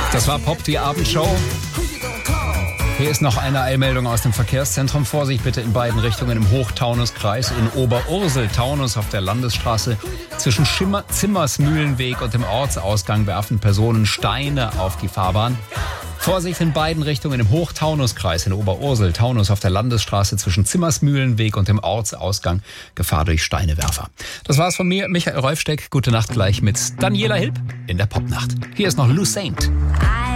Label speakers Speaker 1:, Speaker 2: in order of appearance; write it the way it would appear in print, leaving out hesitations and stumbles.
Speaker 1: Das war Pop, die Abendshow. Hier ist noch eine Eilmeldung aus dem Verkehrszentrum. Vorsicht bitte in beiden Richtungen im Hochtaunuskreis. In Oberursel-Taunus auf der Landesstraße zwischen Zimmersmühlenweg und dem Ortsausgang werfen Personen Steine auf die Fahrbahn. Vorsicht in beiden Richtungen im Hochtaunuskreis in Oberursel-Taunus auf der Landesstraße zwischen Zimmersmühlenweg und dem Ortsausgang. Gefahr durch Steinewerfer. Das war's von mir, Michael Rolfsteck. Gute Nacht gleich mit Daniela Hilb in der Popnacht. Hier ist noch Lou Saint.